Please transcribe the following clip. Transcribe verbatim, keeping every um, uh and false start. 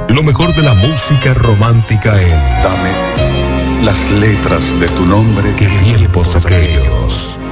Lo mejor de la música romántica en Dame las letras de tu nombre. ¿Qué tiempos aquellos?